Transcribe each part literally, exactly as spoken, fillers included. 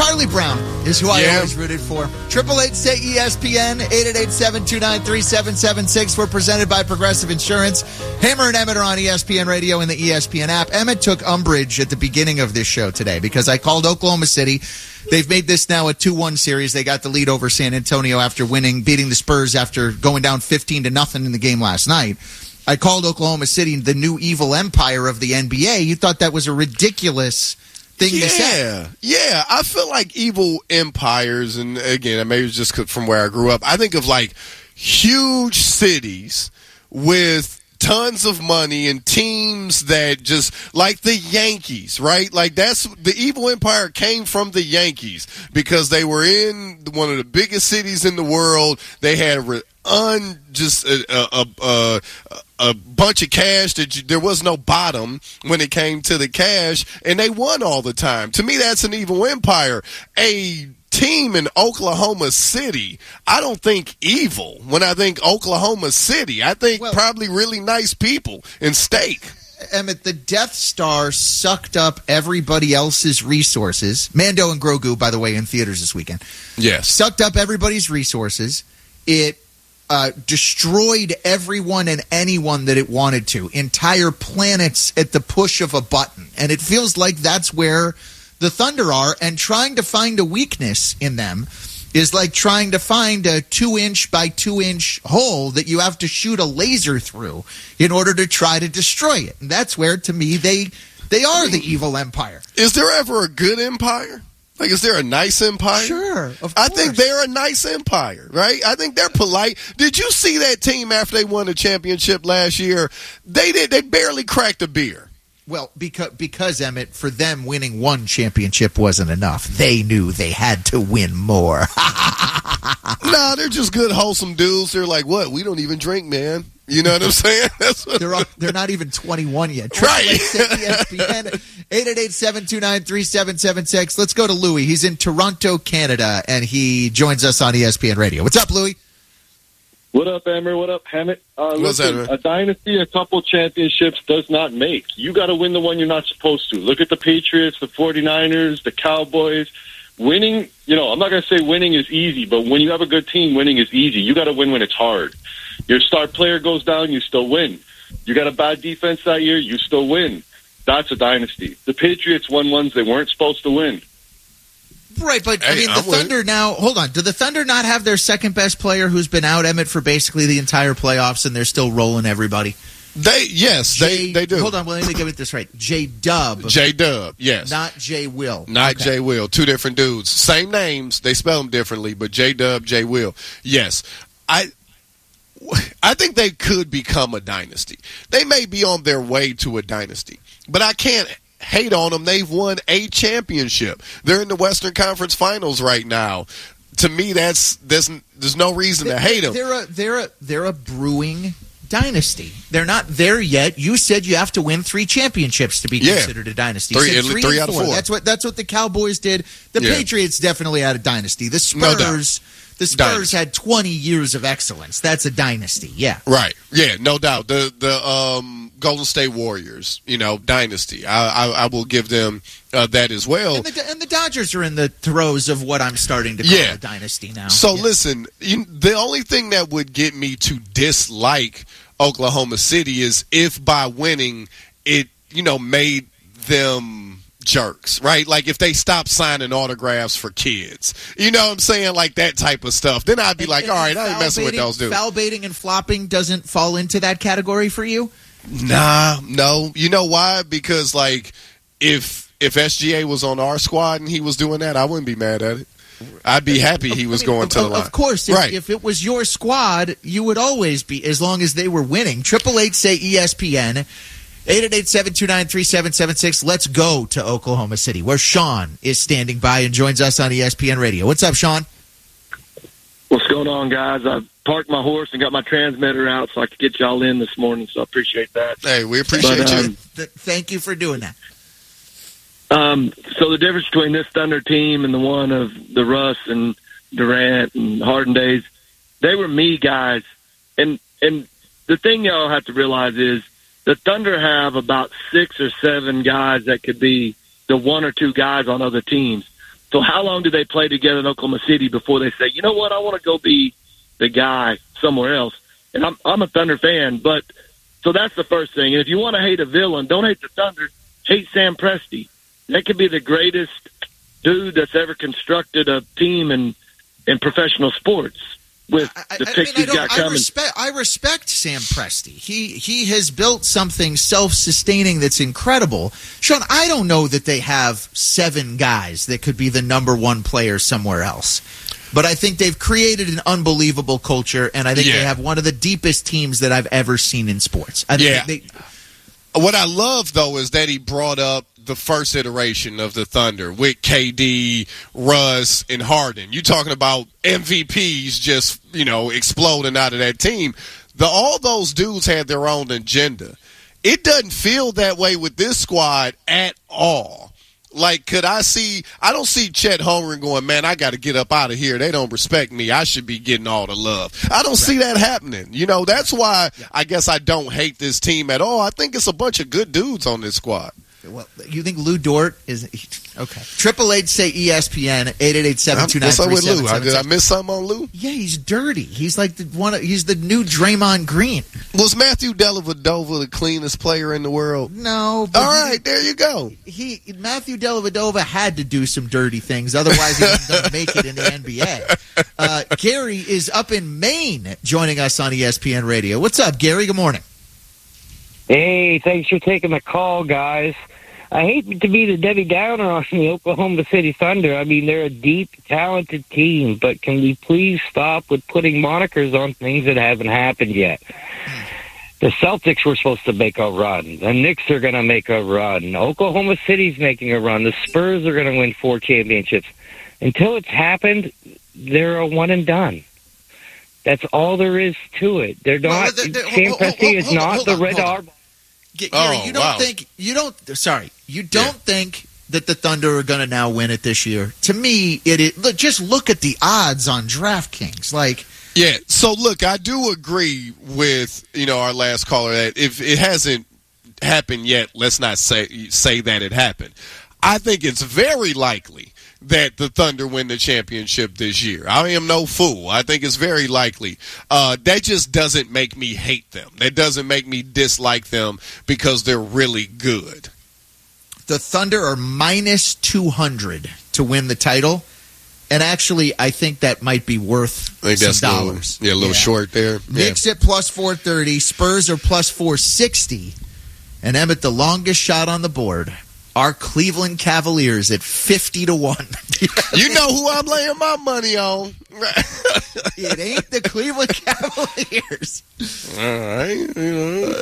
Charlie Brown is who I Yeah. always rooted for. Triple eight say E S P N, eight eight eight, seven two nine, three seven seven six. We're presented by Progressive Insurance. Hammer and Emmett are on E S P N Radio and the E S P N app. Emmett took umbrage at the beginning of this show today because I called Oklahoma City. They've made this now a two one series. They got the lead over San Antonio after winning, beating the Spurs after going down fifteen to nothing in the game last night. I called Oklahoma City the new evil empire of the N B A. You thought that was a ridiculous thing yeah, to say. Yeah, I feel like evil empires, and again, maybe it's just 'cause from where I grew up, I think of like huge cities with tons of money and teams that just, like the Yankees, right? Like that's, the evil empire came from the Yankees because they were in one of the biggest cities in the world. They had re- un, just a, a, a, a bunch of cash that you, there was no bottom when it came to the cash, and they won all the time. To me, that's an evil empire. A team in Oklahoma City, I don't think evil when I think Oklahoma City. I think well, probably really nice people and steak. Emmett, the Death Star sucked up everybody else's resources. Mando and Grogu, by the way, in theaters this weekend. Yes. Sucked up everybody's resources. It uh, destroyed everyone and anyone that it wanted to. Entire planets at the push of a button. And it feels like that's where the Thunder are, and trying to find a weakness in them is like trying to find a two-inch by two-inch hole that you have to shoot a laser through in order to try to destroy it. And that's where, to me, they they are the evil empire. Is there ever a good empire? Like, is there a nice empire? Sure, of I course. think they're a nice empire, right? I think they're polite. Did you see that team after they won the championship last year? They did. They barely cracked a beer. Well, because, because, Emmett, for them, winning one championship wasn't enough. They knew they had to win more. No, they're just good, wholesome dudes. They're like, what? We don't even drink, man. You know what I'm saying? That's what they're all, they're not even twenty-one yet. Right. E S P N, eight eight eight, seven two nine, three seven seven six. Let's go to Louis. He's in Toronto, Canada, and he joins us on E S P N Radio. What's up, Louis? What up, Emmer? What up, Hammett? Uh, What's listen, that, man? a dynasty, a couple championships does not make. You got to win the one you're not supposed to. Look at the Patriots, the forty-niners, the Cowboys. Winning, you know, I'm not going to say winning is easy, but when you have a good team, winning is easy. You got to win when it's hard. Your star player goes down, you still win. You got a bad defense that year, you still win. That's a dynasty. The Patriots won ones they weren't supposed to win. Right, but I Hey, mean, the I'm with Thunder now, hold on. Do the Thunder not have their second best player who's been out, Emmett, for basically the entire playoffs, and they're still rolling everybody? They yes, J, they they do. Hold on, well, let me get this right. J Dub. J Dub, yes. Not J Will. Not Okay. J Will. Two different dudes. Same names. They spell them differently, but J Dub, J Will. Yes. I I think they could become a dynasty. They may be on their way to a dynasty, but I can't hate on them. They've won a championship. They're in the Western Conference Finals right now. To me, that's there's there's no reason to hate them. They're a they're a they're a brewing dynasty. They're not there yet. You said you have to win three championships to be Yeah. considered a dynasty. You Three- said at least three, three and out of four. four. That's what that's what the Cowboys did. The Yeah. Patriots definitely had a dynasty. The No doubt. Spurs the Spurs Dynasty. had twenty years of excellence. That's a dynasty. Yeah. Right. Yeah, no doubt. The the um, Golden State Warriors, you know, dynasty. I I, I will give them uh, that as well. And the, and the Dodgers are in the throes of what I'm starting to call Yeah. a dynasty now. So Yeah. listen, you, the only thing that would get me to dislike Oklahoma City is if by winning it, you know, made them jerks, right? Like if they stopped signing autographs for kids, you know what I'm saying? Like that type of stuff. Then I'd be like, And- all and right, I ain't foul messing with baiting- those dudes. Foul baiting and flopping doesn't fall into that category for you? Nah, no. You know why? Because like if if S G A was on our squad and he was doing that, I wouldn't be mad at it. I'd be happy he was I mean, going of, to the of- line. Of course, if, right. if it was your squad, you would always be, as long as they were winning. Triple eight say E S P N, eight eight eight, seven two nine, three seven seven six. Let's go to Oklahoma City, where Sean is standing by and joins us on E S P N Radio. What's up, Sean? What's going on, guys? I parked my horse and got my transmitter out so I could get y'all in this morning, so I appreciate that. Hey, we appreciate But, you. um, Th- Thank you for doing that. Um, so the difference between this Thunder team and the one of the Russ and Durant and Harden days, they were me guys. And and the thing y'all have to realize is the Thunder have about six or seven guys that could be the one or two guys on other teams. So how long do they play together in Oklahoma City before they say, you know what, I want to go be the guy somewhere else? And I'm I'm a Thunder fan, but so that's the first thing. And if you want to hate a villain, don't hate the Thunder, hate Sam Presti. That could be the greatest dude that's ever constructed a team in in professional sports. With the I, I picks mean, he's got I coming. respect, I respect Sam Presti. He he has built something self-sustaining that's incredible. Sean, I don't know that they have seven guys that could be the number one player somewhere else. But I think they've created an unbelievable culture, and I think yeah. they have one of the deepest teams that I've ever seen in sports. I yeah. think they, What I love, though, is that he brought up the first iteration of the Thunder with K D, Russ, and Harden. You talking about M V Ps just, you know, exploding out of that team. The, all those dudes had their own agenda. It doesn't feel that way with this squad at all. Like, could I see – I don't see Chet Holmgren going, man, I got to get up out of here. They don't respect me. I should be getting all the love. I don't right. see that happening. You know, that's why yeah. I guess I don't hate this team at all. I think it's a bunch of good dudes on this squad. Well, you think Lou Dort is okay? Triple H say E S P N eight eight eight seven two nine three seven seven six. Did I miss something on Lou? Yeah, he's dirty. He's like the one. Of, he's the new Draymond Green. Was Matthew Dellavedova the cleanest player in the world? No. All right, he, there you go. He Matthew Dellavedova had to do some dirty things, otherwise he wasn't going to make it in the N B A. Uh, Gary is up in Maine, joining us on E S P N Radio. What's up, Gary? Good morning. Hey, thanks for taking the call, guys. I hate to be the Debbie Downer on the Oklahoma City Thunder. I mean, they're a deep, talented team, but can we please stop with putting monikers on things that haven't happened yet? The Celtics were supposed to make a run. The Knicks are going to make a run. Oklahoma City's making a run. The Spurs are going to win four championships. Until it's happened, they're a one and done. That's all there is to it. They're not. Well, the, the, Sam hold, Presti hold, is hold, not hold the on, Red Auerbach. Gary, oh, you don't wow. think you don't. Sorry, you don't yeah. think that the Thunder are going to now win it this year? To me, it is. Look, just look at the odds on DraftKings. Like, yeah. So look, I do agree with you know our last caller that if it hasn't happened yet, let's not say say that it happened. I think it's very likely that the Thunder win the championship this year. I am no fool. I think it's very likely. Uh, that just doesn't make me hate them. That doesn't make me dislike them because they're really good. The Thunder are minus two hundred to win the title. And actually, I think that might be worth I think some that's dollars. A little, yeah, a little yeah. short there. Yeah. Knicks at plus four thirty. Spurs are plus four sixty. And Emmett, the longest shot on the board, our Cleveland Cavaliers at fifty to one. You know who I'm laying my money on. It ain't the Cleveland Cavaliers. All right. You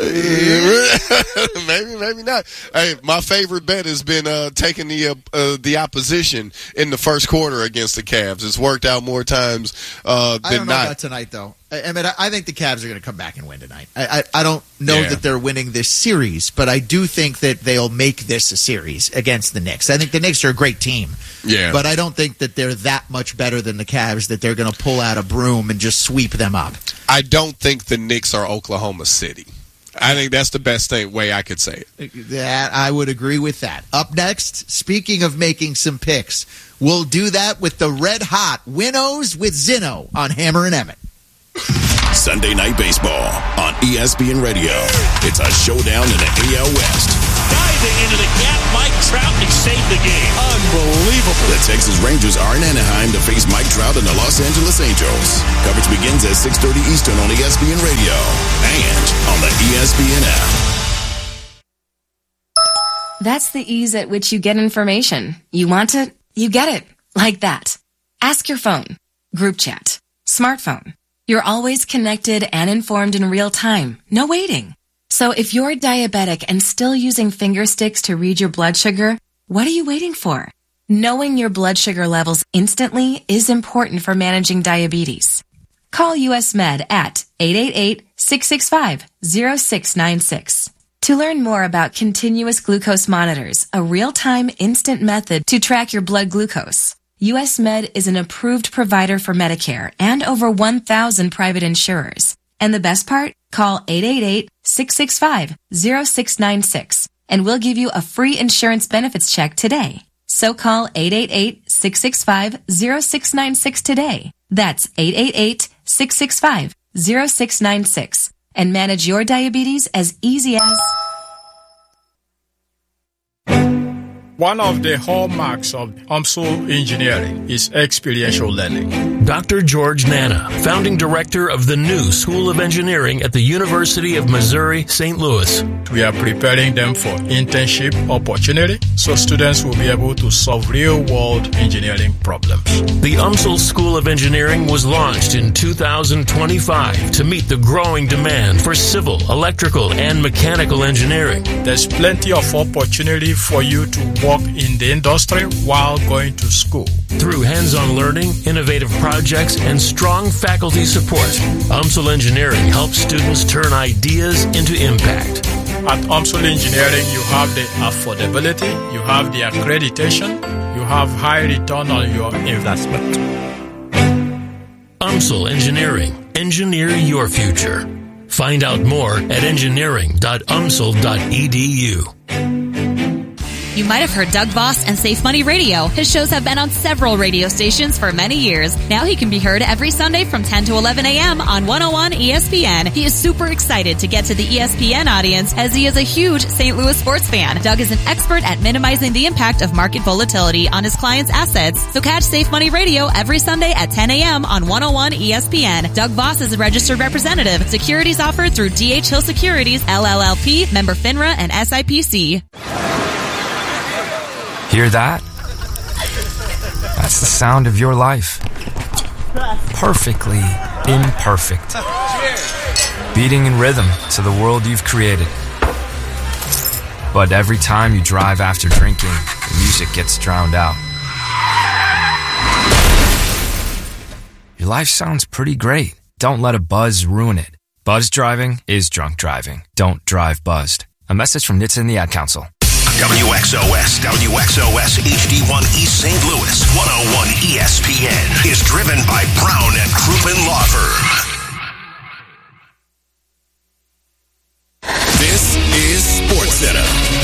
know. maybe, maybe not. Hey, my favorite bet has been uh, taking the uh, uh, the opposition in the first quarter against the Cavs. It's worked out more times uh, than I don't know not. about tonight, though. I, I mean, I, I think the Cavs are going to come back and win tonight. I, I, I don't know yeah. that they're winning this series, but I do think that they'll make this a series against the Knicks. I think the Knicks are a great team. Yeah. But I don't think that they're that much better than the Cavs that they're going to pull out a broom and just sweep them up. I don't think the Knicks are Oklahoma City. I think that's the best thing, way I could say it. That I would agree with that. Up next, speaking of making some picks, we'll do that with the red hot Winnows with Zinno on Hammer and Emmett. Sunday Night Baseball on E S P N Radio. It's a showdown in the A L West. Diving into the gap, Mike Trout, and saved the game. Unbelievable. The Texas Rangers are in Anaheim to face Mike Trout and the Los Angeles Angels. Coverage begins at six thirty Eastern on E S P N Radio and on the E S P N app. That's the ease at which you get information. You want it, you get it. Like that. Ask your phone. Group chat. Smartphone. You're always connected and informed in real time. No waiting. So if you're diabetic and still using finger sticks to read your blood sugar, what are you waiting for? Knowing your blood sugar levels instantly is important for managing diabetes. Call U S Med at eight eight eight, six six five, zero six nine six. To learn more about continuous glucose monitors, a real-time instant method to track your blood glucose, U S Med is an approved provider for Medicare and over one thousand private insurers. And the best part? Call eight eight eight, six six five, zero six nine six and we'll give you a free insurance benefits check today. So call eight eight eight, six six five, zero six nine six today. That's eight eight eight, six six five, zero six nine six. And manage your diabetes as easy as... One of the hallmarks of UMSL engineering is experiential learning. Doctor George Nana, founding director of the new School of Engineering at the University of Missouri, Saint Louis. We are preparing them for internship opportunity so students will be able to solve real-world engineering problems. The UMSL School of Engineering was launched in two thousand twenty-five to meet the growing demand for civil, electrical, and mechanical engineering. There's plenty of opportunity for you to work in the industry while going to school. Through hands-on learning, innovative projects, and strong faculty support, UMSL Engineering helps students turn ideas into impact. At UMSL Engineering, you have the affordability, you have the accreditation, you have high return on your investment. UMSL Engineering. Engineer your future. Find out more at engineering dot u m s l dot e d u. You might have heard Doug Voss and Safe Money Radio. His shows have been on several radio stations for many years. Now he can be heard every Sunday from ten to eleven a.m. on one oh one E S P N. He is super excited to get to the E S P N audience as he is a huge Saint Louis sports fan. Doug is an expert at minimizing the impact of market volatility on his clients' assets. So catch Safe Money Radio every Sunday at ten a.m. on one oh one E S P N. Doug Voss is a registered representative. Securities offered through D H Hill Securities, L L L P, member FINRA, and S I P C. Hear that? That's the sound of your life. Perfectly imperfect. Beating in rhythm to the world you've created. But every time you drive after drinking, the music gets drowned out. Your life sounds pretty great. Don't let a buzz ruin it. Buzz driving is drunk driving. Don't drive buzzed. A message from N H T S A and the Ad Council. W X O S, W X O S H D one East Saint Louis, one oh one E S P N is driven by Brown and Crouppen Law Firm. This is SportsCenter.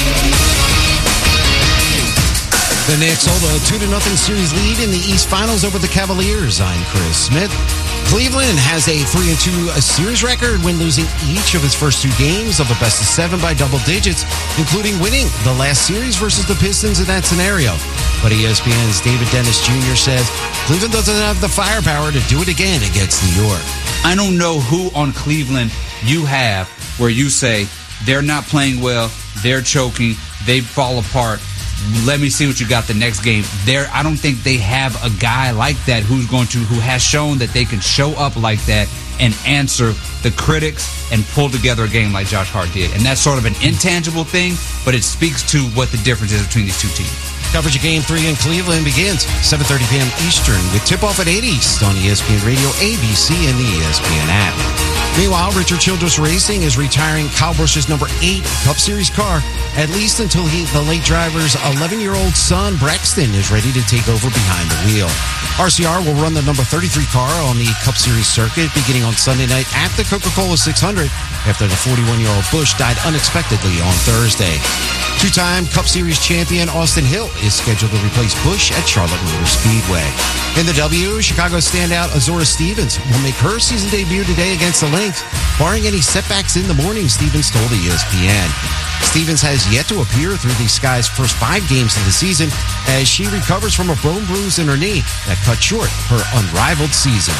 The Knicks hold a two to nothing series lead in the East Finals over the Cavaliers. I'm Chris Smith. Cleveland has a three and two series record when losing each of its first two games of a best of seven by double digits, including winning the last series versus the Pistons in that scenario. But E S P N's David Dennis Junior says Cleveland doesn't have the firepower to do it again against New York. I don't know who on Cleveland you have where you say they're not playing well, they're choking, they fall apart. Let me see what you got the next game. There, I don't think they have a guy like that who's going to, who has shown that they can show up like that and answer the critics and pull together a game like Josh Hart did. And that's sort of an intangible thing, but it speaks to what the difference is between these two teams. Coverage of Game three in Cleveland begins seven thirty p.m. Eastern with tip-off at eight East on E S P N Radio, A B C, and the E S P N app. Meanwhile, Richard Childress Racing is retiring Kyle Busch's number eight Cup Series car, at least until he, the late driver's eleven-year-old son, Braxton, is ready to take over behind the wheel. R C R will run the number thirty-three car on the Cup Series circuit beginning on Sunday night at the Coca-Cola six hundred after the forty-one-year-old Busch died unexpectedly on Thursday. Two-time Cup Series champion Austin Hill is scheduled to replace Busch at Charlotte Motor Speedway. In the W, Chicago standout Azora Stevens will make her season debut today against the Lynx. Barring any setbacks in the morning, Stevens told E S P N. Stevens has yet to appear through the Sky's first five games of the season as she recovers from a bone bruise in her knee that cut short her unrivaled season.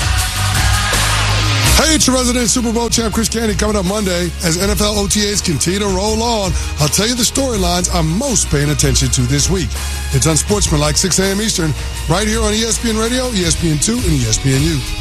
Hey, it's your resident Super Bowl champ Chris Canty coming up Monday as N F L O T As continue to roll on. I'll tell you the storylines I'm most paying attention to this week. It's Unsportsmanlike, six a.m. Eastern, right here on E S P N Radio, E S P N two, and E S P N U.